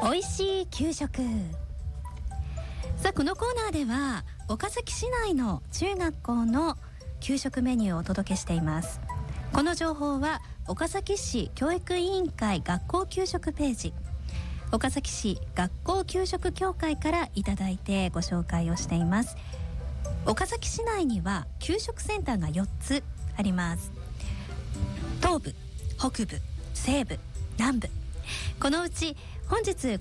美味しい給食。さあこのコーナーでは岡崎市内の中学校の給食メニューをお届けしています。この情報は岡崎市教育委員会学校給食ページ、岡崎市学校給食協会からいただいてご紹介をしています。岡崎市内には給食センターが4つあります。東部、北部、西部、南部。このうち本日ご